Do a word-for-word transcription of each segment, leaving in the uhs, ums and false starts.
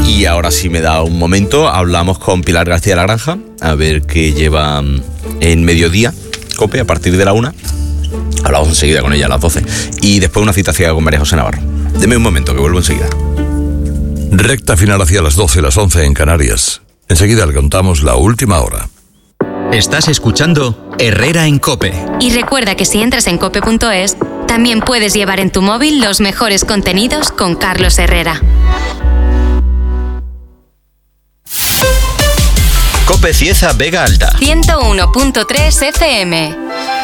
Y ahora sí me da un momento, hablamos con Pilar García de la Granja, a ver qué lleva en mediodía, COPE, a partir de la una. Hablamos enseguida con ella a las doce. Y después una cita ciega con María José Navarro. Deme un momento, que vuelvo enseguida. Recta final hacia las doce, las once en Canarias. Enseguida le contamos la última hora. Estás escuchando Herrera en COPE. Y recuerda que si entras en cope punto es, también puedes llevar en tu móvil los mejores contenidos con Carlos Herrera. COPE Cieza Vega Alta. ciento uno punto tres F M.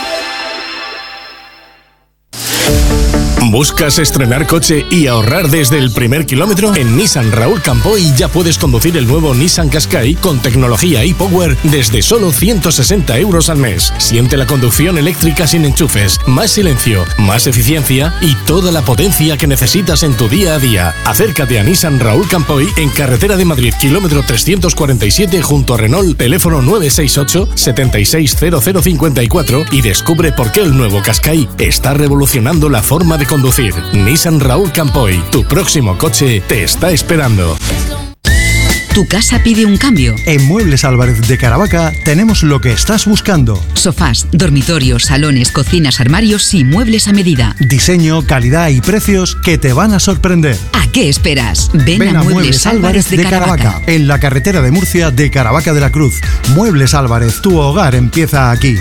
¿Buscas estrenar coche y ahorrar desde el primer kilómetro? En Nissan Raúl Campoy ya puedes conducir el nuevo Nissan Qashqai con tecnología e-Power desde solo ciento sesenta euros al mes. Siente la conducción eléctrica sin enchufes, más silencio, más eficiencia y toda la potencia que necesitas en tu día a día. Acércate a Nissan Raúl Campoy en Carretera de Madrid, kilómetro trescientos cuarenta y siete junto a Renault, teléfono nueve seis ocho, siete seis cero cero cinco cuatro y descubre por qué el nuevo Qashqai está revolucionando la forma de conducir. Nissan Raúl Campoy, tu próximo coche te está esperando. ¿Tu casa pide un cambio? En Muebles Álvarez de Caravaca tenemos lo que estás buscando. Sofás, dormitorios, salones, cocinas, armarios y muebles a medida. Diseño, calidad y precios que te van a sorprender. ¿A qué esperas? Ven, Ven a, a Muebles, Muebles Álvarez de, de Caravaca. Caravaca, en la carretera de Murcia de Caravaca de la Cruz. Muebles Álvarez, tu hogar empieza aquí.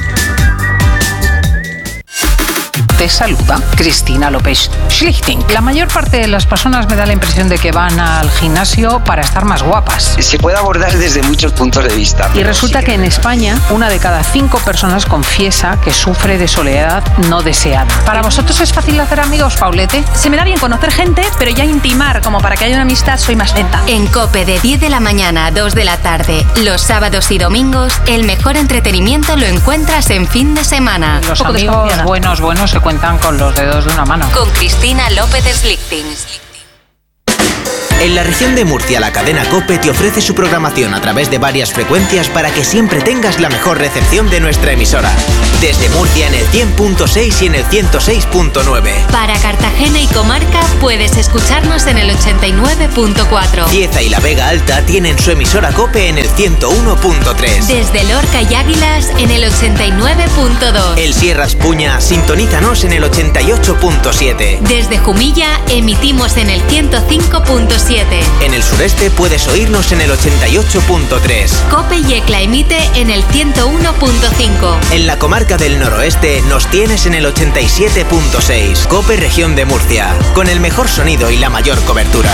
Te saluda Cristina López Schlichting. La mayor parte de las personas me da la impresión de que van al gimnasio para estar más guapas. Se puede abordar desde muchos puntos de vista. Y resulta que en España una de cada cinco personas confiesa que sufre de soledad no deseada. ¿Para vosotros es fácil hacer amigos, Paulete? Se me da bien conocer gente, pero ya intimar como para que haya una amistad soy más lenta. En COPE de diez de la mañana a dos de la tarde, los sábados y domingos, el mejor entretenimiento lo encuentras en fin de semana. Los amigos buenos, buenos se cuentan con los dedos de una mano. Con Cristina López Schlichting. En la región de Murcia, la cadena COPE te ofrece su programación a través de varias frecuencias para que siempre tengas la mejor recepción de nuestra emisora. Desde Murcia en el cien punto seis y en el ciento seis punto nueve. Para Cartagena y comarca puedes escucharnos en el ochenta y nueve punto cuatro. Cieza y la Vega Alta tienen su emisora COPE en el ciento uno punto tres. Desde Lorca y Águilas en el ochenta y nueve punto dos. El Sierras Puña, sintonízanos en el ochenta y ocho punto siete. Desde Jumilla emitimos en el ciento cinco punto siete. En el sureste puedes oírnos en el ochenta y ocho punto tres. COPE Yecla emite en el ciento uno punto cinco. En la comarca del noroeste nos tienes en el ochenta y siete punto seis. COPE Región de Murcia, con el mejor sonido y la mayor cobertura.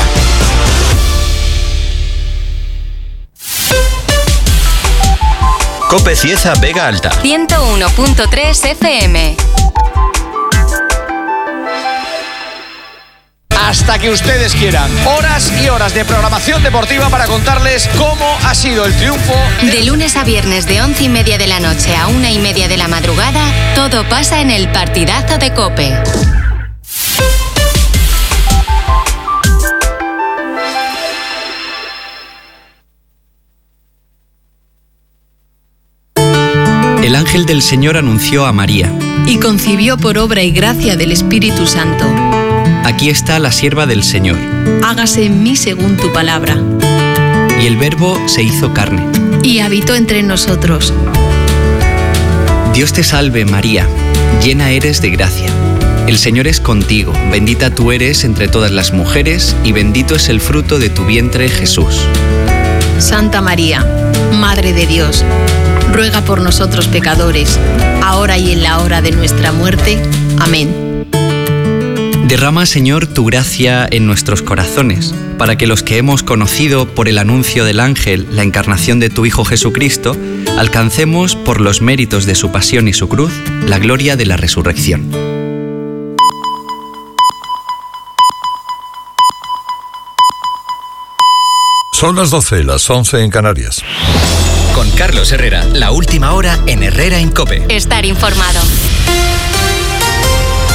COPE Cieza Vega Alta. ciento uno punto tres F M. Hasta que ustedes quieran. Horas y horas de programación deportiva para contarles cómo ha sido el triunfo. De lunes a viernes de once y media de la noche a una y media de la madrugada, todo pasa en el partidazo de COPE. El ángel del Señor anunció a María. Y concibió por obra y gracia del Espíritu Santo. Aquí está la sierva del Señor. Hágase en mí según tu palabra. Y el Verbo se hizo carne. Y habitó entre nosotros. Dios te salve, María, llena eres de gracia. El Señor es contigo, bendita tú eres entre todas las mujeres, y bendito es el fruto de tu vientre, Jesús. Santa María, Madre de Dios, ruega por nosotros pecadores, ahora y en la hora de nuestra muerte. Amén. Derrama, Señor, tu gracia en nuestros corazones, para que los que hemos conocido por el anuncio del ángel la encarnación de tu Hijo Jesucristo, alcancemos, por los méritos de su pasión y su cruz, la gloria de la resurrección. Son las doce, las once en Canarias. Con Carlos Herrera, la última hora en Herrera en COPE. Estar informado.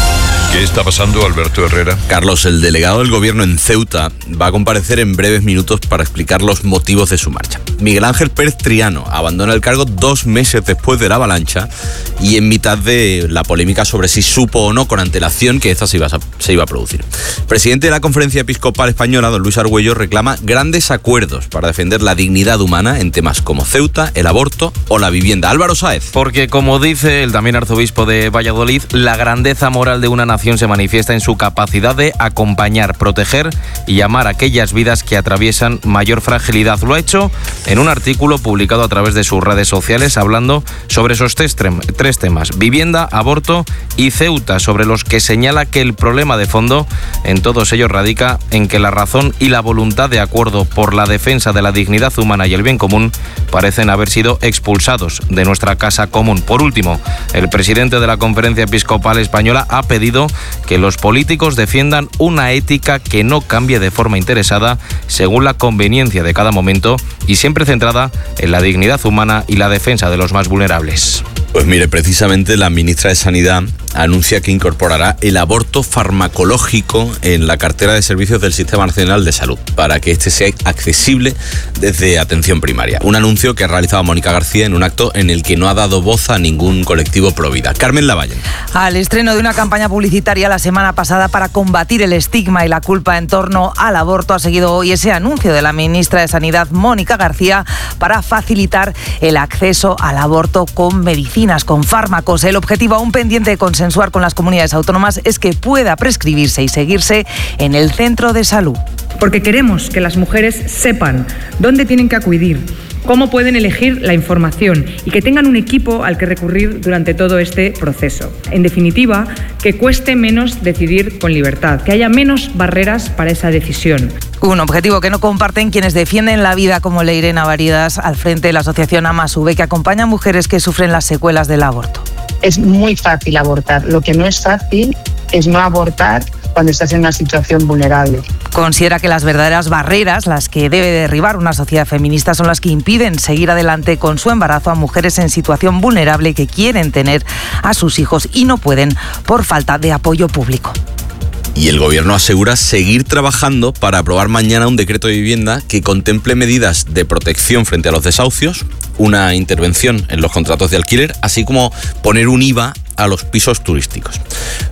¿Qué está pasando, Alberto Herrera? Carlos, el delegado del gobierno en Ceuta va a comparecer en breves minutos para explicar los motivos de su marcha. Miguel Ángel Pérez Triano abandona el cargo dos meses después de la avalancha y en mitad de la polémica sobre si supo o no con antelación que esta se iba a, se iba a producir. El presidente de la Conferencia Episcopal Española, don Luis Argüello, reclama grandes acuerdos para defender la dignidad humana en temas como Ceuta, el aborto o la vivienda. Álvaro Sáez. Porque, como dice el también arzobispo de Valladolid, la grandeza moral de una nación se manifiesta en su capacidad de acompañar, proteger y amar a aquellas vidas que atraviesan mayor fragilidad. Lo ha hecho en un artículo publicado a través de sus redes sociales hablando sobre esos tres, tres temas: vivienda, aborto y Ceuta, sobre los que señala que el problema de fondo en todos ellos radica en que la razón y la voluntad de acuerdo por la defensa de la dignidad humana y el bien común parecen haber sido expulsados de nuestra casa común. Por último, el presidente de la Conferencia Episcopal Española ha pedido que los políticos defiendan una ética que no cambie de forma interesada según la conveniencia de cada momento y siempre centrada en la dignidad humana y la defensa de los más vulnerables. Pues mire, precisamente la ministra de Sanidad anuncia que incorporará el aborto farmacológico en la cartera de servicios del Sistema Nacional de Salud para que este sea accesible desde atención primaria. Un anuncio que ha realizado Mónica García en un acto en el que no ha dado voz a ningún colectivo pro vida. Carmen Lavalle. Al estreno de una campaña publicitaria la semana pasada para combatir el estigma y la culpa en torno al aborto ha seguido hoy ese anuncio de la ministra de Sanidad, Mónica García, para facilitar el acceso al aborto con medicinas, con fármacos. El objetivo, aún pendiente de consensuar con las comunidades autónomas, es que pueda prescribirse y seguirse en el centro de salud. Porque queremos que las mujeres sepan dónde tienen que acudir, cómo pueden elegir la información y que tengan un equipo al que recurrir durante todo este proceso. En definitiva, que cueste menos decidir con libertad, que haya menos barreras para esa decisión. Un objetivo que no comparten quienes defienden la vida, como Leire Navaridas, al frente de la asociación Amasube, que acompaña a mujeres que sufren las secuelas del aborto. Es muy fácil abortar. Lo que no es fácil es no abortar cuando estás en una situación vulnerable. Considera que las verdaderas barreras, las que debe derribar una sociedad feminista, son las que impiden seguir adelante con su embarazo a mujeres en situación vulnerable que quieren tener a sus hijos y no pueden por falta de apoyo público. Y el gobierno asegura seguir trabajando para aprobar mañana un decreto de vivienda que contemple medidas de protección frente a los desahucios, una intervención en los contratos de alquiler, así como poner un I V A a los pisos turísticos.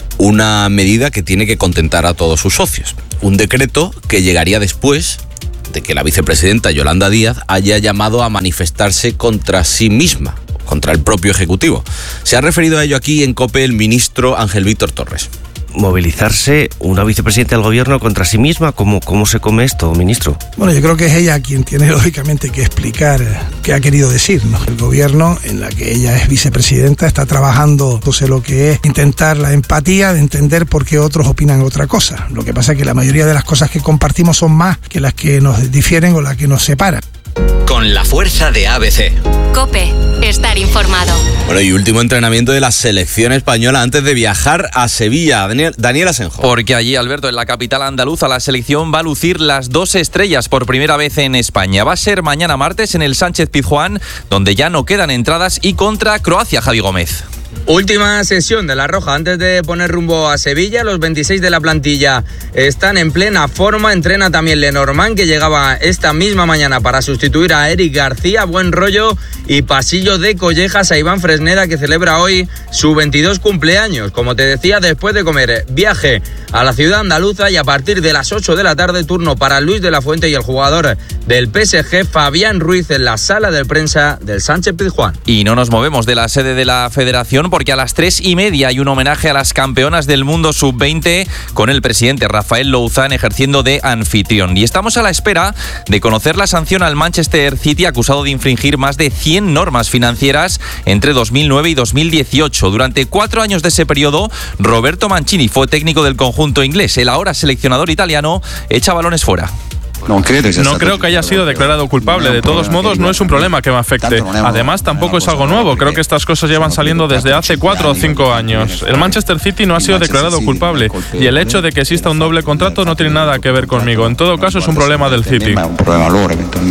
Una medida que tiene que contentar a todos sus socios. Un decreto que llegaría después de que la vicepresidenta Yolanda Díaz haya llamado a manifestarse contra sí misma, contra el propio Ejecutivo. Se ha referido a ello aquí en COPE el ministro Ángel Víctor Torres. Movilizarse una vicepresidenta del gobierno contra sí misma. ¿Cómo, cómo se come esto, ministro? Bueno, yo creo que es ella quien tiene lógicamente que explicar qué ha querido decir, ¿no? El gobierno, en la que ella es vicepresidenta, está trabajando entonces lo que es intentar la empatía de entender por qué otros opinan otra cosa. Lo que pasa es que la mayoría de las cosas que compartimos son más que las que nos difieren o las que nos separan. Con la fuerza de A B C. COPE, estar informado. Bueno, y último entrenamiento de la selección española antes de viajar a Sevilla. Daniel, Daniel Asenjo. Porque allí, Alberto, en la capital andaluza, la selección va a lucir las dos estrellas por primera vez en España. Va a ser mañana martes en el Sánchez Pizjuán, donde ya no quedan entradas, y contra Croacia, Javi Gómez. Última sesión de La Roja antes de poner rumbo a Sevilla. Los veintiséis de la plantilla están en plena forma. Entrena también Lenormand, que llegaba esta misma mañana para sustituir a Eric García. Buen rollo y pasillo de collejas a Iván Fresneda, que celebra hoy su veintidós cumpleaños. Como te decía, después de comer, viaje a la ciudad andaluza, y a partir de las ocho de la tarde, turno para Luis de la Fuente y el jugador del P S G, Fabián Ruiz, en la sala de prensa del Sánchez Pizjuán. Y no nos movemos de la sede de la Federación, porque a las tres y media hay un homenaje a las campeonas del mundo sub veinte con el presidente Rafael Louzán ejerciendo de anfitrión. Y estamos a la espera de conocer la sanción al Manchester City, acusado de infringir más de cien normas financieras entre dos mil nueve y dos mil dieciocho. Durante cuatro años de ese periodo, Roberto Mancini fue técnico del conjunto inglés. El ahora seleccionador italiano echa balones fuera. No creo que haya sido declarado culpable. De todos modos, no es un problema que me afecte. Además, tampoco es algo nuevo. Creo que estas cosas llevan saliendo desde hace cuatro o cinco años. El Manchester City no ha sido declarado culpable, y el hecho de que exista un doble contrato no tiene nada que ver conmigo. En todo caso, es un problema del City.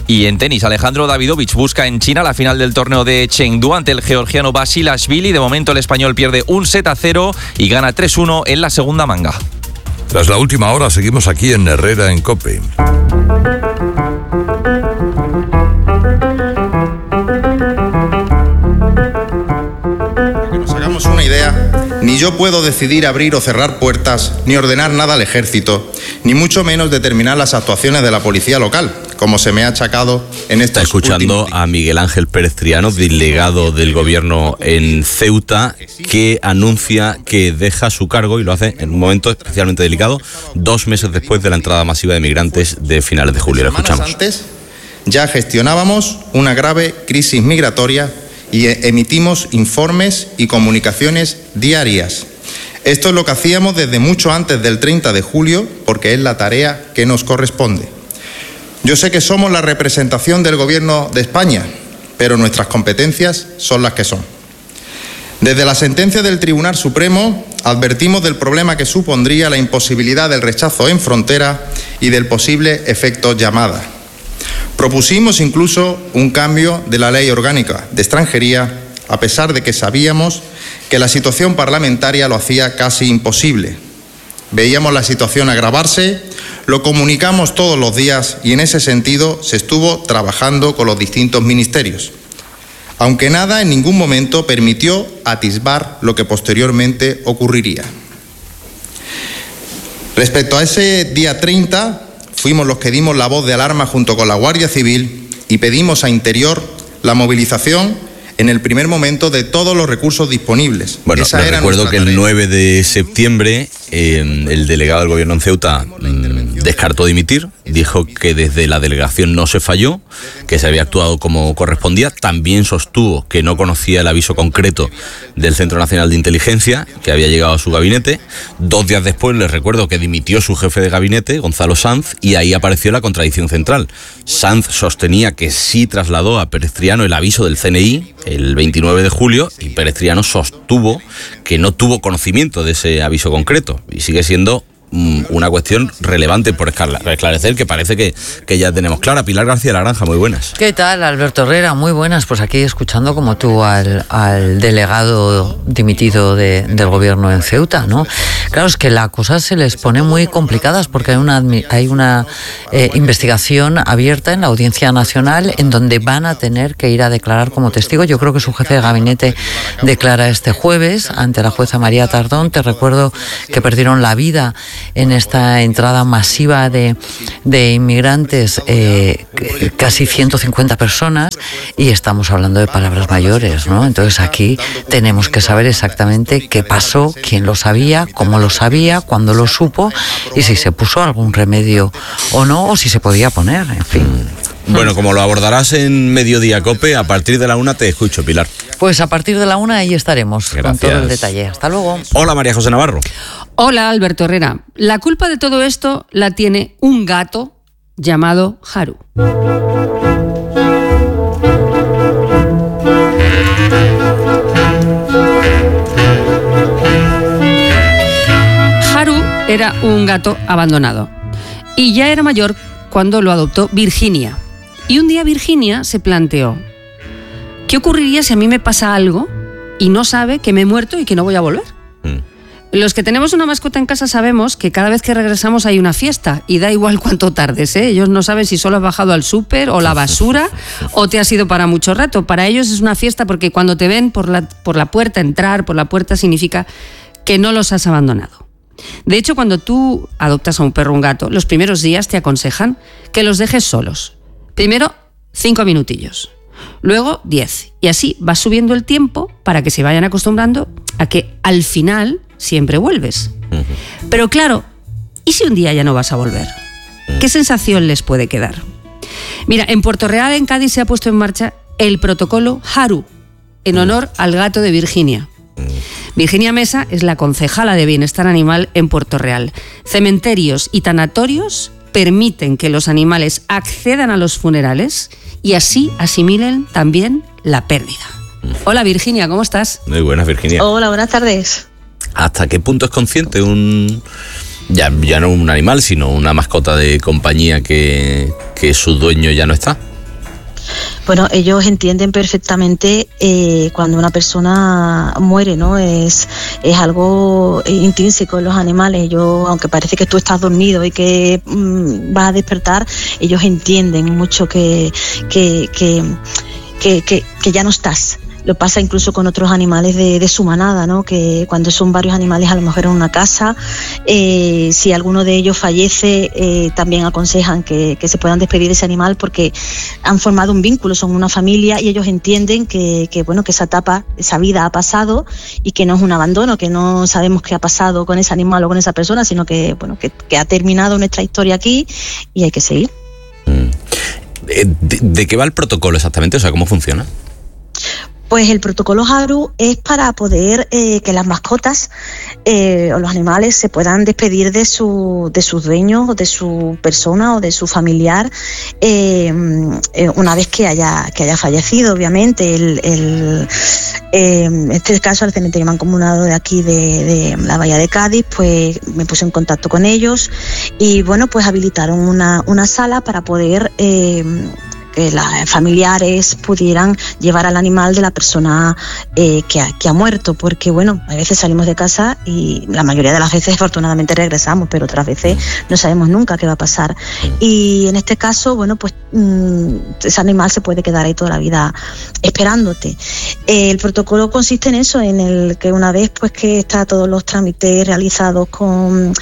Y en tenis, Alejandro Davidovich busca en China la final del torneo de Chengdu ante el georgiano Basilashvili. De momento el español pierde un set a cero y gana tres uno en la segunda manga. Tras la última hora seguimos aquí en Herrera en COPE. Para que nos hagamos una idea, ni yo puedo decidir abrir o cerrar puertas, ni ordenar nada al ejército, ni mucho menos determinar las actuaciones de la policía local, como se me ha achacado en esta. Está escuchando a Miguel Ángel Pérez Triano, delegado del gobierno en Ceuta, que anuncia que deja su cargo y lo hace en un momento especialmente delicado, dos meses después de la entrada masiva de migrantes de finales de julio. Lo escuchamos. Antes ya gestionábamos una grave crisis migratoria y emitimos informes y comunicaciones diarias. Esto es lo que hacíamos desde mucho antes del treinta de julio, porque es la tarea que nos corresponde. Yo sé que somos la representación del Gobierno de España, pero nuestras competencias son las que son. Desde la sentencia del Tribunal Supremo advertimos del problema que supondría la imposibilidad del rechazo en frontera y del posible efecto llamada. Propusimos incluso un cambio de la Ley Orgánica de Extranjería, a pesar de que sabíamos que la situación parlamentaria lo hacía casi imposible. Veíamos la situación agravarse, lo comunicamos todos los días y en ese sentido se estuvo trabajando con los distintos ministerios, aunque nada en ningún momento permitió atisbar lo que posteriormente ocurriría. Respecto a ese día treinta, fuimos los que dimos la voz de alarma junto con la Guardia Civil y pedimos a Interior la movilización en el primer momento de todos los recursos disponibles. Bueno, les recuerdo que el nueve de septiembre eh, el delegado del gobierno en Ceuta mmm, descartó dimitir, dijo que desde la delegación no se falló, que se había actuado como correspondía. También sostuvo que no conocía el aviso concreto del Centro Nacional de Inteligencia, que había llegado a su gabinete. Dos días después les recuerdo que dimitió su jefe de gabinete, Gonzalo Sanz, y ahí apareció la contradicción central. Sanz sostenía que sí trasladó a Pérez Triano el aviso del C N I el veintinueve de julio y Pérez Triano sostuvo que no tuvo conocimiento de ese aviso concreto y sigue siendo mm, una cuestión relevante por esclarecer que parece que, que ya tenemos clara. Pilar García La Granja, muy buenas. ¿Qué tal, Alberto Herrera? Muy buenas. Pues aquí escuchando como tú al, al delegado dimitido de, del gobierno en Ceuta, ¿no? Claro, es que la cosa se les pone muy complicadas porque hay una, hay una eh, investigación abierta en la Audiencia Nacional en donde van a tener que ir a declarar como testigo. Yo creo que su jefe de gabinete declara este jueves ante la jueza María Tardón. Te recuerdo que perdieron la vida en esta entrada masiva de, de inmigrantes, eh, casi ciento cincuenta personas, y estamos hablando de palabras mayores, ¿no? Entonces aquí tenemos que saber exactamente qué pasó, quién lo sabía, cómo lo sabía, cuándo lo supo y si se puso algún remedio o no, o si se podía poner, en fin. Bueno, como lo abordarás en Mediodía COPE, a partir de la una te escucho, Pilar. Pues a partir de la una ahí estaremos. Gracias. Con todo el detalle. Hasta luego. Hola, María José Navarro. Hola, Alberto Herrera. La culpa de todo esto la tiene un gato llamado Haru. Haru era un gato abandonado y ya era mayor cuando lo adoptó Virginia. Y un día Virginia se planteó: ¿qué ocurriría si a mí me pasa algo y no sabe que me he muerto y que no voy a volver? Mm. Los que tenemos una mascota en casa sabemos que cada vez que regresamos hay una fiesta y da igual cuánto tardes, ¿eh? Ellos no saben si solo has bajado al súper o la basura o te has ido para mucho rato. Para ellos es una fiesta porque cuando te ven por la, por la puerta, entrar por la puerta significa que no los has abandonado. De hecho, cuando tú adoptas a un perro o un gato, los primeros días te aconsejan que los dejes solos. Primero, cinco minutillos. Luego, diez. Y así vas subiendo el tiempo para que se vayan acostumbrando a que al final siempre vuelves. Pero claro, ¿y si un día ya no vas a volver? ¿Qué sensación les puede quedar? Mira, en Puerto Real, en Cádiz, se ha puesto en marcha el protocolo Haru, en honor al gato de Virginia. Virginia Mesa es la concejala de Bienestar Animal en Puerto Real. Cementerios y tanatorios permiten que los animales accedan a los funerales y así asimilen también la pérdida. Hola, Virginia, ¿cómo estás? Muy buenas, Virginia. Hola, buenas tardes. ¿Hasta qué punto es consciente un... Ya, ya no un animal, sino una mascota de compañía que, que su dueño ya no está? Bueno, ellos entienden perfectamente eh, cuando una persona muere, ¿no? Es, es algo intrínseco en los animales. Ellos, aunque parece que tú estás dormido y que mmm, vas a despertar, ellos entienden mucho que, que, que, que, que, que ya no estás. Lo pasa incluso con otros animales de, de su manada, ¿no? Que cuando son varios animales a lo mejor en una casa, eh, si alguno de ellos fallece, eh, también aconsejan que, que se puedan despedir de ese animal porque han formado un vínculo, son una familia y ellos entienden que, que, bueno, que esa etapa, esa vida ha pasado y que no es un abandono, que no sabemos qué ha pasado con ese animal o con esa persona, sino que, bueno, que, que ha terminado nuestra historia aquí y hay que seguir. ¿De, de qué va el protocolo exactamente? O sea, ¿cómo funciona? Pues el protocolo Haru es para poder eh, que las mascotas eh, o los animales se puedan despedir de su de sus dueños o de su persona o de su familiar eh, eh, una vez que haya que haya fallecido, obviamente. El, el, eh, en este caso, el cementerio mancomunado de aquí de, de la Bahía de Cádiz, pues me puse en contacto con ellos y bueno, pues habilitaron una, una sala para poder eh, que los familiares pudieran llevar al animal de la persona eh, que, ha, que ha muerto, porque bueno, a veces salimos de casa y la mayoría de las veces afortunadamente regresamos, pero otras veces no sabemos nunca qué va a pasar. Y en este caso, bueno, pues mmm, ese animal se puede quedar ahí toda la vida esperándote. Eh, el protocolo consiste en eso, en el que una vez pues que está todos los trámites realizados con,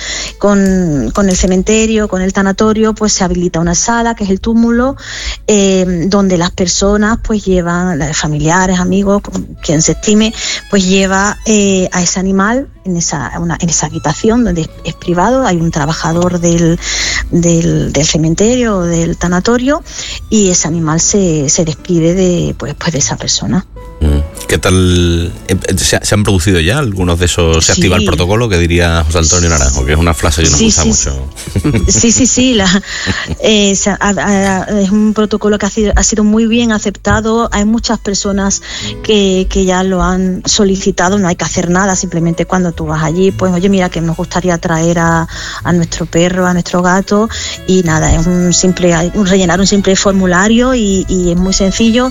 con, con el cementerio, con el tanatorio, pues se habilita una sala que es el túmulo, eh, Eh, donde las personas pues llevan, los familiares, amigos, quien se estime, pues lleva eh, a ese animal en esa, una, en esa habitación donde es, es privado, hay un trabajador del, del, del cementerio o del tanatorio y ese animal se, se despide de, pues, pues de esa persona. ¿Qué tal? ¿Se, se han producido ya algunos de esos? ¿Se Sí. activa el protocolo? Que diría José Antonio Naranjo, que es una frase que nos Sí, gusta sí, mucho. Sí, sí, sí. La, eh, se ha- ha- es un protocolo que ha sido, ha sido muy bien aceptado. Hay muchas personas que, que ya lo han solicitado. No hay que hacer nada. Simplemente cuando tú vas allí, pues oye, mira que nos gustaría traer a, a nuestro perro, a nuestro gato. Y nada, es un simple, un rellenar un simple formulario y, y es muy sencillo.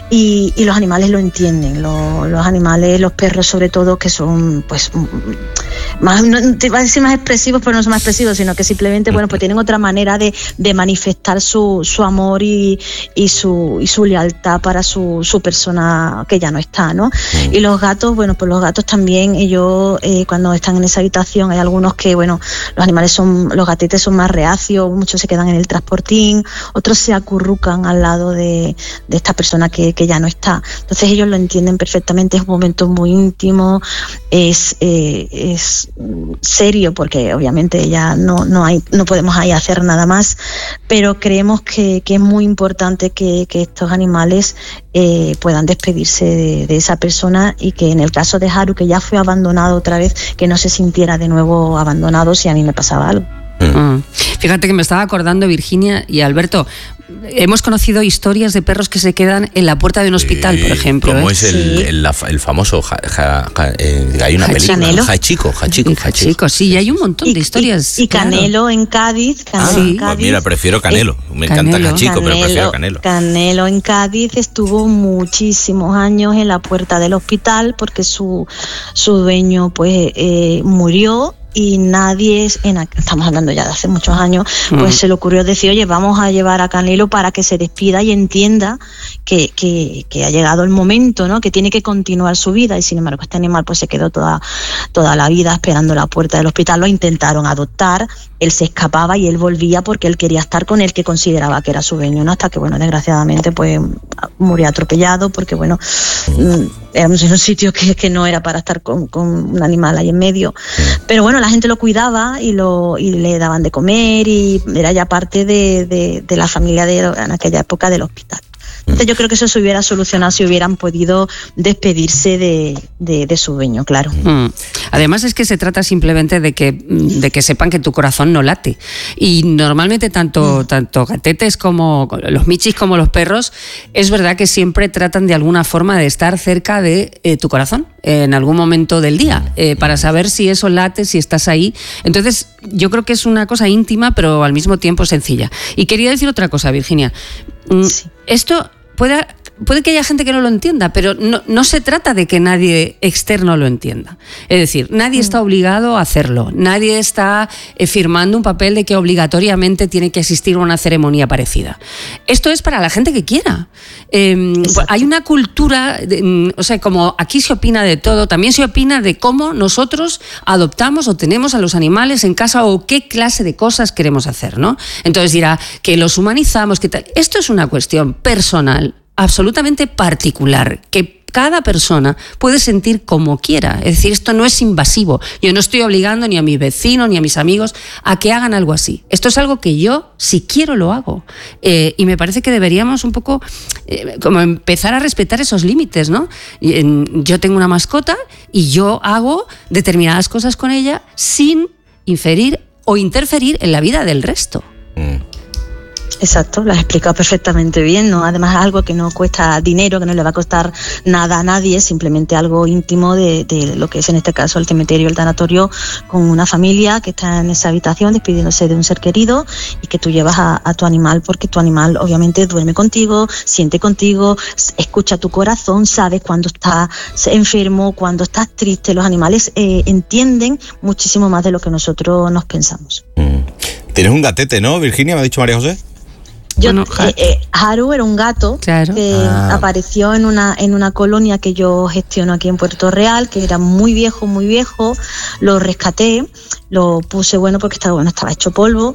Y, y los animales lo entienden. Lo- los animales, los perros sobre todo, que son pues más, no te iba a decir más expresivos, pero no son más expresivos, sino que simplemente, bueno, pues tienen otra manera de, de manifestar su, su amor y, y su y su lealtad para su, su persona que ya no está, ¿no? Y los gatos, bueno, pues los gatos también, ellos eh, cuando están en esa habitación, hay algunos que, bueno, los animales son, los gatitos son más reacios, muchos se quedan en el transportín, otros se acurrucan al lado de, de esta persona que, que ya no está. Entonces ellos lo entienden perfectamente, es un momento muy íntimo, es, eh, es serio porque obviamente ya no, no hay, no podemos ahí hacer nada más, pero creemos que, que es muy importante que, que estos animales eh, puedan despedirse de, de esa persona y que en el caso de Haru, que ya fue abandonado otra vez, que no se sintiera de nuevo abandonado si a mí me pasaba algo. Mm. Fíjate que me estaba acordando, Virginia y Alberto, hemos conocido historias de perros que se quedan en la puerta de un hospital, por ejemplo. Como ¿eh? es el, Sí. el, el famoso ja, ja, ja, eh, hay una película, Canelo. Hachico, Hachico, Hachico. Sí, y hay un montón de historias. Y Canelo en Cádiz, Canelo Ah, en pues Cádiz. mira, prefiero Canelo. Me encanta Canelo, Hachico, pero prefiero Canelo. Canelo en Cádiz estuvo muchísimos años en la puerta del hospital porque su, su dueño pues eh, murió. Y nadie, en, estamos hablando ya de hace muchos años, pues Mm. se le ocurrió decir, oye, vamos a llevar a Canelo para que se despida y entienda que, que, que ha llegado el momento, ¿no? Que tiene que continuar su vida. Y sin embargo, este animal pues se quedó toda, toda la vida esperando la puerta del hospital. Lo intentaron adoptar, él se escapaba y él volvía porque él quería estar con el que consideraba que era su dueño, ¿no? Hasta que, bueno, desgraciadamente pues murió atropellado porque, bueno, mm, éramos en un sitio que, que no era para estar con, con un animal ahí en medio. Pero bueno, la gente lo cuidaba y lo y le daban de comer y era ya parte de, de, de la familia de, en aquella época del hospital. Entonces yo creo que eso se hubiera solucionado si hubieran podido despedirse de, de, de su dueño, claro. Mm. Además es que se trata simplemente de que, de que sepan que tu corazón no late. Y normalmente tanto, tanto gatetes como los michis como los perros, es verdad que siempre tratan de alguna forma de estar cerca de eh, tu corazón en algún momento del día, eh, para saber si eso late, si estás ahí. Entonces yo creo que es una cosa íntima pero al mismo tiempo sencilla. Y quería decir otra cosa, Virginia. Mm, Esto... puede, puede que haya gente que no lo entienda, pero no, no se trata de que nadie externo lo entienda. Es decir, nadie mm. está obligado a hacerlo, nadie está eh, firmando un papel de que obligatoriamente tiene que existir una ceremonia parecida. Esto es para la gente que quiera. Eh, hay una cultura, de, o sea, como aquí se opina de todo, también se opina de cómo nosotros adoptamos o tenemos a los animales en casa o qué clase de cosas queremos hacer, ¿no? Entonces dirá que los humanizamos, que tal. Esto es una cuestión personal, absolutamente particular, que cada persona puede sentir como quiera. Es decir, esto no es invasivo. Yo no estoy obligando ni a mi vecino ni a mis amigos a que hagan algo así. Esto es algo que yo, si quiero, lo hago. Eh, y me parece que deberíamos un poco eh, como empezar a respetar esos límites, ¿no? Yo tengo una mascota y yo hago determinadas cosas con ella sin inferir o interferir en la vida del resto. Mm. Exacto, lo has explicado perfectamente bien, ¿no? Además es algo que no cuesta dinero, que no le va a costar nada a nadie, simplemente algo íntimo de, de lo que es en este caso el cementerio, el tanatorio, con una familia que está en esa habitación despidiéndose de un ser querido y que tú llevas a, a tu animal porque tu animal obviamente duerme contigo, siente contigo, escucha tu corazón, sabes cuando estás enfermo, cuando estás triste. Los animales eh, entienden muchísimo más de lo que nosotros nos pensamos. Mm. Tienes un gatete, ¿no, Virginia? ¿Me ha dicho María José? Yo, bueno, eh, eh, Haru era un gato claro. que ah. apareció en una en una colonia que yo gestiono aquí en Puerto Real, que era muy viejo, muy viejo. Lo rescaté, lo puse bueno porque estaba bueno, estaba hecho polvo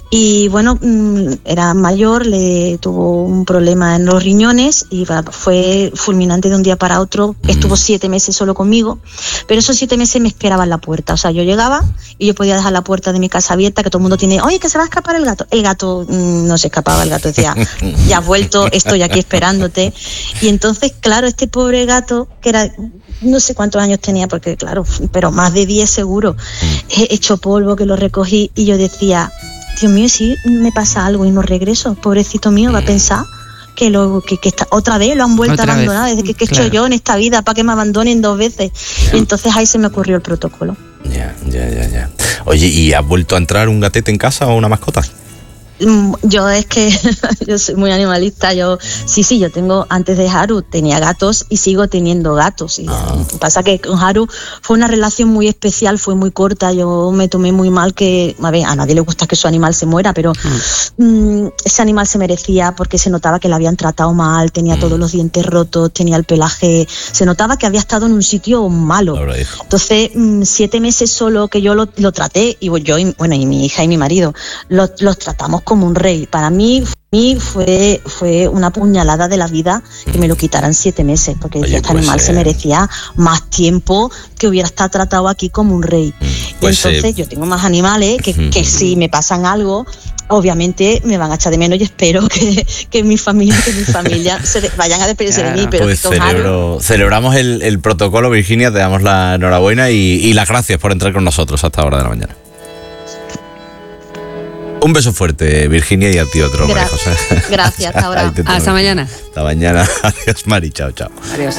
y bueno, era mayor, le tuvo un problema en los riñones y fue fulminante de un día para otro. Estuvo siete meses solo conmigo, pero esos siete meses me esperaba en la puerta. O sea, yo llegaba y yo podía dejar la puerta de mi casa abierta, que todo el mundo tiene, oye, que se va a escapar el gato. El gato mmm, no se escapaba, el gato decía, ya has vuelto, estoy aquí esperándote. Y entonces, claro, este pobre gato, que era, no sé cuántos años tenía, porque claro, pero más de diez seguro, he hecho polvo, que lo recogí, y yo decía, Dios mío, si me pasa algo y no regreso, pobrecito mío, va a pensar que lo que, que está, otra vez lo han vuelto a abandonar, desde que, que he claro. hecho yo en esta vida, para que me abandonen dos veces. Y entonces ahí se me ocurrió el protocolo. Ya, ya, ya, ya. Oye, ¿y has vuelto a entrar un gatete en casa o una mascota? Yo es que yo soy muy animalista. Yo sí, sí, yo tengo, antes de Haru tenía gatos y sigo teniendo gatos. Y ah. pasa que con Haru fue una relación muy especial, fue muy corta. Yo me tomé muy mal que, a ver, a nadie le gusta que su animal se muera, pero mm. mmm, ese animal se merecía porque se notaba que le habían tratado mal, tenía mm. todos los dientes rotos, tenía el pelaje, se notaba que había estado en un sitio malo. Entonces, mmm, siete meses solo que yo lo, lo traté, y yo, y, bueno, y mi hija y mi marido, los, los tratamos como un rey. Para mí, mí fue, fue una puñalada de la vida que me lo quitaran siete meses, porque Oye, este pues, animal eh... se merecía más tiempo, que hubiera estado tratado aquí como un rey. Pues, y entonces eh... yo tengo más animales que, que si me pasan algo, obviamente me van a echar de menos, y espero que, que mi familia que mi familia se de, vayan a despedirse claro, de mí. Pero pues celebro, celebramos el, el protocolo, Virginia, te damos la enhorabuena y, y las gracias por entrar con nosotros hasta ahora de la mañana. Un beso fuerte, Virginia, y a ti otro, Gra- María José. Gracias, hasta ahora. Hasta mañana. Hasta mañana. Adiós, Mari. Chao, chao. Adiós.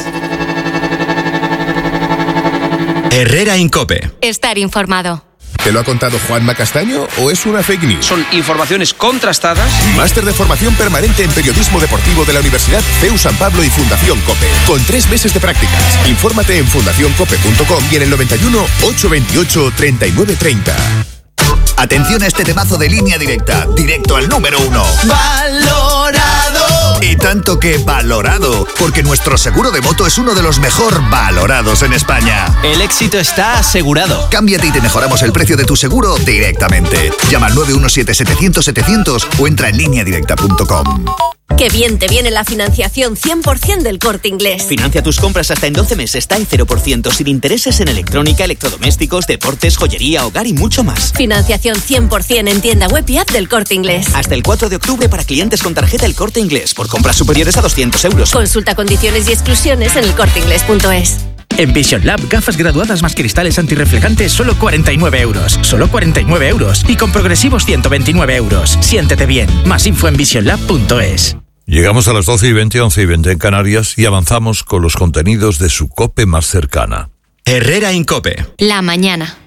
Herrera Incope. Estar informado. ¿Te lo ha contado Juanma Castaño o es una fake news? Son informaciones contrastadas. Máster de formación permanente en periodismo deportivo de la Universidad C E U San Pablo y Fundación COPE. Con tres meses de prácticas. Infórmate en fundación cope punto com y en el noventa y uno, ochocientos veintiocho, treinta y nueve treinta. Atención a este temazo de Línea Directa, directo al número uno. ¡Valorado! Y tanto que valorado, porque nuestro seguro de moto es uno de los mejor valorados en España. El éxito está asegurado. Cámbiate y te mejoramos el precio de tu seguro directamente. Llama al nueve uno siete, setecientos, setecientos o entra en línea directa punto com. Qué bien te viene la financiación cien por ciento del Corte Inglés. Financia tus compras hasta en doce meses, está en cero por ciento, sin intereses en electrónica, electrodomésticos, deportes, joyería, hogar y mucho más. Financiación cien por ciento en tienda web y app del Corte Inglés. Hasta el cuatro de octubre para clientes con tarjeta El Corte Inglés, por compras superiores a doscientos euros. Consulta condiciones y exclusiones en el corte inglés punto es. En Vision Lab, gafas graduadas más cristales antirreflejantes, solo cuarenta y nueve euros. Solo cuarenta y nueve euros. Y con progresivos ciento veintinueve euros. Siéntete bien. Más info en vision lab punto es. Llegamos a las doce y veinte, once y veinte en Canarias y avanzamos con los contenidos de su COPE más cercana. Herrera Incope. La mañana.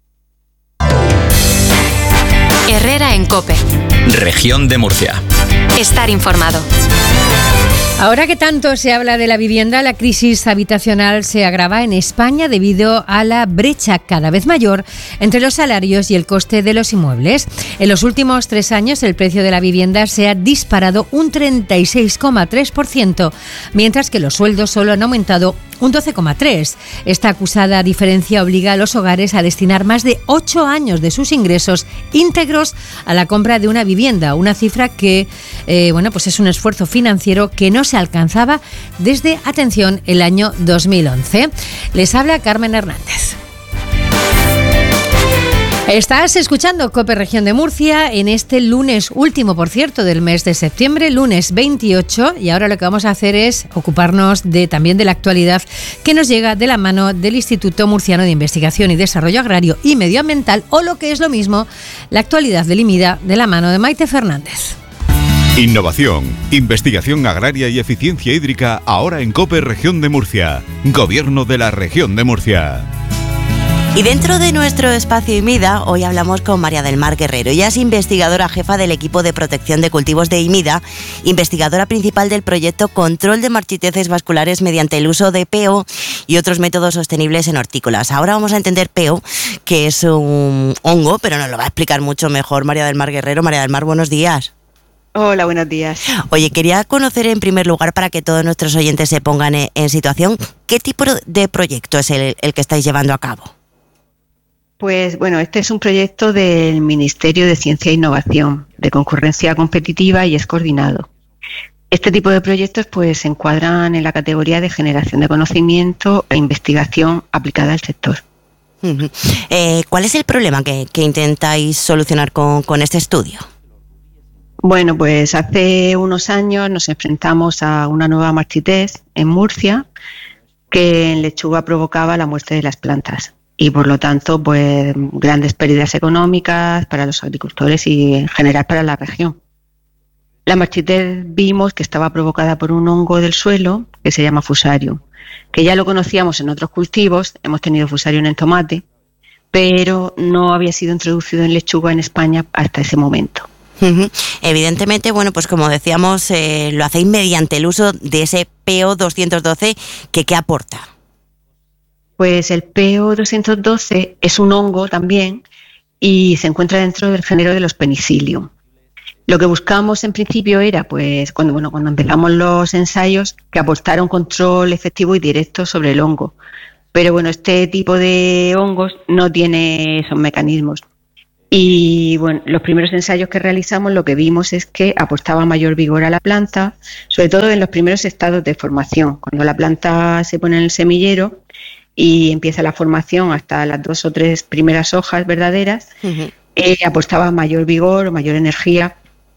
Herrera en COPE. Región de Murcia. Estar informado. Ahora que tanto se habla de la vivienda, la crisis habitacional se agrava en España debido a la brecha cada vez mayor entre los salarios y el coste de los inmuebles. En los últimos tres años el precio de la vivienda se ha disparado un treinta y seis coma tres por ciento, mientras que los sueldos solo han aumentado un doce coma tres por ciento. Esta acusada diferencia obliga a los hogares a destinar más de ocho años de sus ingresos íntegros a la compra de una vivienda, una cifra que eh, bueno, pues es un esfuerzo financiero que no se alcanzaba desde, atención, el año dos mil once. Les habla Carmen Hernández. Estás escuchando COPE Región de Murcia en este lunes último, por cierto, del mes de septiembre, lunes veintiocho, y ahora lo que vamos a hacer es ocuparnos de, también de la actualidad que nos llega de la mano del Instituto Murciano de Investigación y Desarrollo Agrario y Medioambiental, o lo que es lo mismo, la actualidad del IMIDA de la mano de Maite Fernández. Innovación, investigación agraria y eficiencia hídrica ahora en COPE Región de Murcia. Gobierno de la Región de Murcia. Y dentro de nuestro espacio IMIDA, hoy hablamos con María del Mar Guerrero. Ella es investigadora jefa del equipo de protección de cultivos de IMIDA, investigadora principal del proyecto Control de Marchiteces Vasculares mediante el uso de P O y otros métodos sostenibles en hortícolas. Ahora vamos a entender P O, que es un hongo, pero nos lo va a explicar mucho mejor María del Mar Guerrero. María del Mar, buenos días. Hola, buenos días. Oye, quería conocer en primer lugar, para que todos nuestros oyentes se pongan en, en situación, ¿qué tipo de proyecto es el, el que estáis llevando a cabo? Pues bueno, este es un proyecto del Ministerio de Ciencia e Innovación, de concurrencia competitiva y es coordinado. Este tipo de proyectos pues se encuadran en la categoría de generación de conocimiento e investigación aplicada al sector. Uh-huh. Eh, ¿Cuál es el problema que, que intentáis solucionar con, con este estudio? Bueno, pues hace unos años nos enfrentamos a una nueva marchitez en Murcia que en lechuga provocaba la muerte de las plantas. Y por lo tanto, pues grandes pérdidas económicas para los agricultores y en general para la región. La marchitez vimos que estaba provocada por un hongo del suelo que se llama Fusarium, que ya lo conocíamos en otros cultivos, hemos tenido Fusarium en tomate, pero no había sido introducido en lechuga en España hasta ese momento. Uh-huh. Evidentemente, bueno, pues como decíamos, eh, lo hacéis mediante el uso de ese P O doscientos doce, que ¿qué aporta? Pues el P O doscientos doce es un hongo también y se encuentra dentro del género de los Penicillium. Lo que buscamos en principio era, pues cuando, bueno, cuando empezamos los ensayos, que aportara un control efectivo y directo sobre el hongo. Pero bueno, este tipo de hongos no tiene esos mecanismos. Y bueno, los primeros ensayos que realizamos lo que vimos es que aportaba mayor vigor a la planta, sobre todo en los primeros estados de formación, cuando la planta se pone en el semillero y empieza la formación hasta las dos o tres primeras hojas verdaderas, uh-huh. eh, aportaba mayor vigor, mayor energía,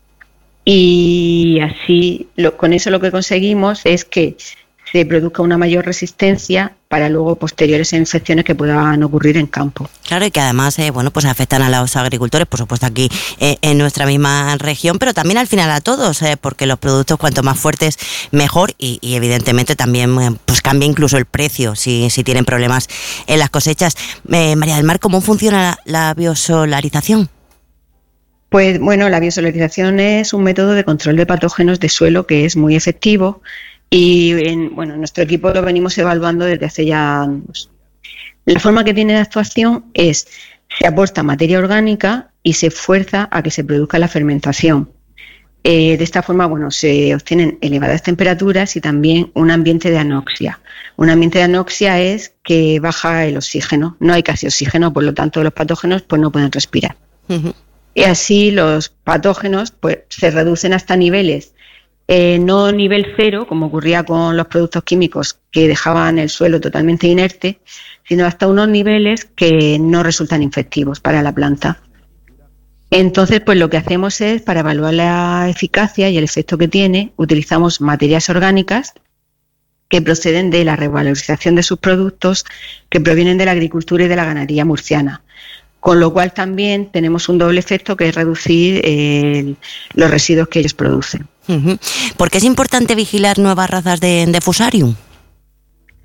y así lo, con eso lo que conseguimos es que se produzca una mayor resistencia para luego posteriores infecciones que puedan ocurrir en campo. Claro, y que además eh, bueno, pues afectan a los agricultores, por supuesto aquí eh, en nuestra misma región, pero también al final a todos, eh, porque los productos cuanto más fuertes mejor, y, y evidentemente también eh, pues cambia incluso el precio si, si tienen problemas en las cosechas. Eh, María del Mar, ¿cómo funciona la, la biosolarización? Pues bueno, la biosolarización es un método de control de patógenos de suelo que es muy efectivo. Y en, bueno, nuestro equipo lo venimos evaluando desde hace ya años. La forma que tiene de actuación es, se aporta materia orgánica y se fuerza a que se produzca la fermentación. Eh, de esta forma, bueno, se obtienen elevadas temperaturas y también un ambiente de anoxia. Un ambiente de anoxia es que baja el oxígeno, no hay casi oxígeno, por lo tanto los patógenos pues no pueden respirar. Uh-huh. Y así los patógenos pues se reducen hasta niveles Eh, no nivel cero, como ocurría con los productos químicos que dejaban el suelo totalmente inerte, sino hasta unos niveles que no resultan infectivos para la planta. Entonces, pues lo que hacemos es, para evaluar la eficacia y el efecto que tiene, utilizamos materias orgánicas que proceden de la revalorización de sus productos que provienen de la agricultura y de la ganadería murciana. Con lo cual también tenemos un doble efecto, que es reducir eh, los residuos que ellos producen. Uh-huh. ¿Por qué es importante vigilar nuevas razas de, de Fusarium?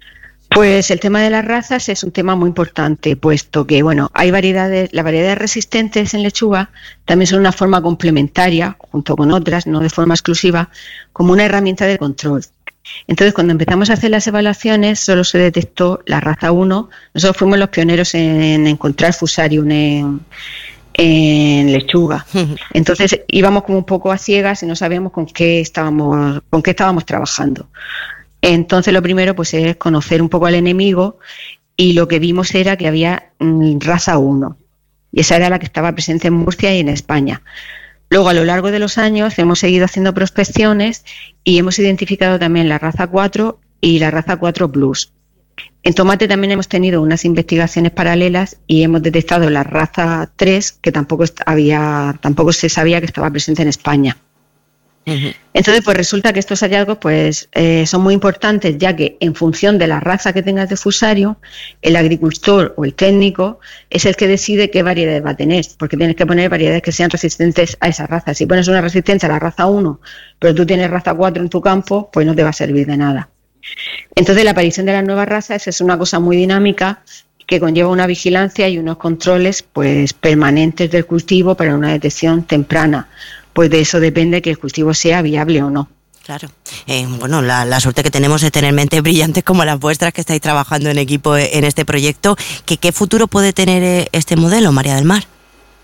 Pues el tema de las razas es un tema muy importante, puesto que bueno, hay variedades, las variedades resistentes en lechuga también son una forma complementaria, junto con otras, no de forma exclusiva, como una herramienta de control. Entonces, cuando empezamos a hacer las evaluaciones, solo se detectó la raza uno. Nosotros fuimos los pioneros en encontrar Fusarium en, en lechuga. Entonces, íbamos como un poco a ciegas y no sabíamos con qué estábamos, con qué estábamos trabajando. Entonces, lo primero pues es conocer un poco al enemigo, y lo que vimos era que había mm, raza uno, y esa era la que estaba presente en Murcia y en España. Luego, a lo largo de los años, hemos seguido haciendo prospecciones y hemos identificado también la raza cuatro y la raza cuatro plus. En tomate también hemos tenido unas investigaciones paralelas y hemos detectado la raza tres, que tampoco había, tampoco se sabía que estaba presente en España. Uh-huh. Entonces, pues resulta que estos hallazgos pues eh, son muy importantes, ya que en función de la raza que tengas de Fusarium, el agricultor o el técnico es el que decide qué variedades va a tener, porque tienes que poner variedades que sean resistentes a esa raza. Si pones una resistencia a la raza uno, pero tú tienes raza cuatro en tu campo, pues no te va a servir de nada. Entonces, la aparición de las nuevas razas es una cosa muy dinámica, que conlleva una vigilancia y unos controles pues permanentes del cultivo para una detección temprana. Pues de eso depende que el cultivo sea viable o no. Claro. Eh, bueno, la, la suerte que tenemos es tener mentes brillantes como las vuestras, que estáis trabajando en equipo en este proyecto. ¿Qué, qué futuro puede tener este modelo, María del Mar?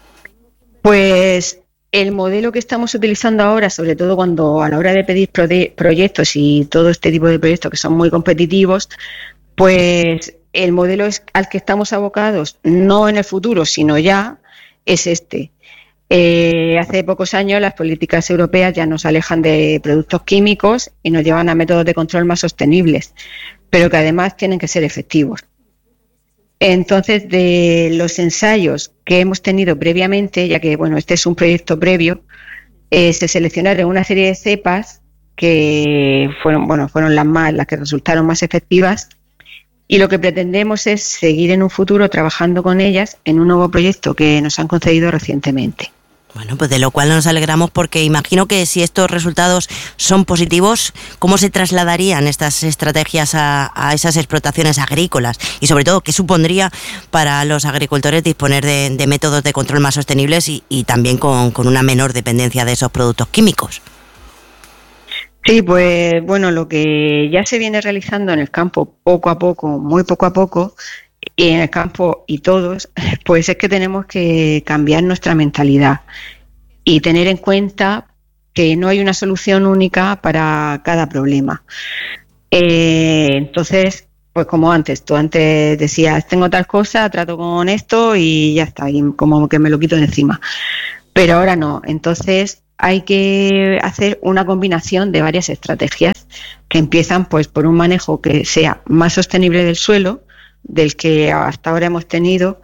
Pues el modelo que estamos utilizando ahora, sobre todo cuando a la hora de pedir pro- proyectos y todo este tipo de proyectos que son muy competitivos, pues el modelo es al que estamos abocados, no en el futuro, sino ya, es este. Eh, hace pocos años las políticas europeas ya nos alejan de productos químicos y nos llevan a métodos de control más sostenibles, pero que además tienen que ser efectivos. Entonces, de los ensayos que hemos tenido previamente, ya que bueno, este es un proyecto previo, eh, se seleccionaron una serie de cepas que fueron, bueno, fueron las más, las que resultaron más efectivas, y lo que pretendemos es seguir en un futuro trabajando con ellas en un nuevo proyecto que nos han concedido recientemente. Bueno, pues de lo cual nos alegramos, porque imagino que si estos resultados son positivos, ¿cómo se trasladarían estas estrategias a, a esas explotaciones agrícolas? Y sobre todo, ¿qué supondría para los agricultores disponer de, de métodos de control más sostenibles y, y también con, con una menor dependencia de esos productos químicos? Sí, pues bueno, lo que ya se viene realizando en el campo poco a poco, muy poco a poco, y en el campo y todos, pues es que tenemos que cambiar nuestra mentalidad y tener en cuenta que no hay una solución única para cada problema. Eh, entonces, pues como antes, tú antes decías, tengo tal cosa, trato con esto y ya está, y como que me lo quito de encima. Pero ahora no, entonces hay que hacer una combinación de varias estrategias que empiezan pues por un manejo que sea más sostenible del suelo, del que hasta ahora hemos tenido,